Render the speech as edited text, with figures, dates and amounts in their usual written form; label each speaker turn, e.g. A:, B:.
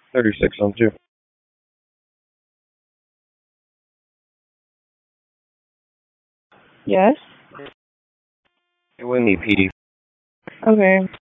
A: 36 on 2.
B: Yes.
A: It would need PD.
B: Okay.